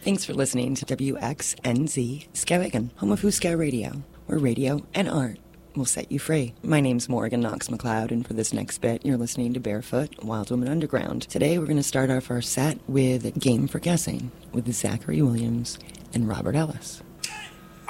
Thanks for listening to WXNZ Skowhegan, home of Hooskow Radio, where radio and art will set you free. My name's Morgan Knox McLeod, and for this next bit, you're listening to Barefoot, Wild Woman Underground. Today, we're going to start off our set with Game for Guessing with Zachary Williams and Robert Ellis.